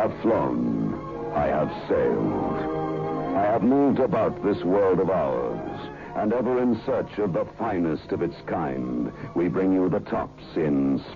have flown. I have sailed. I have moved about this world of ours, and ever in search of the finest of its kind, we bring you the tops in